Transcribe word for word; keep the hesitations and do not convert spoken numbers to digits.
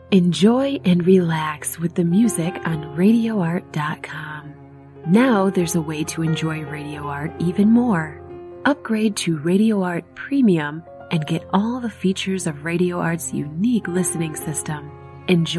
Enjoy and relax with the music on radio art dot com. Now there's a way to enjoy Radio Art even more. Upgrade to Radio Art Premium and get all the features of Radio Art's unique listening system. Enjoy